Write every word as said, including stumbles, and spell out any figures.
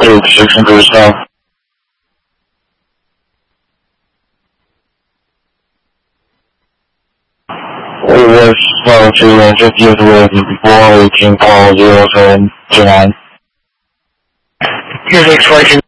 take six hundred south. It was level two and fiftieth with before eighteen call zero seven two nine. Here's X flight